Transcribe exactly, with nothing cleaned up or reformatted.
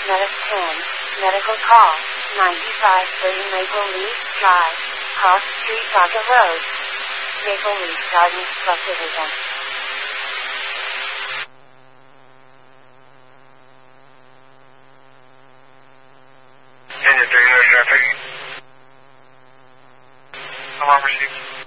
Medic ten, medical call, ninety-five thirty Maple Leaf Drive, Cross Street Saga Road, Maple Leaf Gardens Subdivision. Union three, no traffic. Alarm received.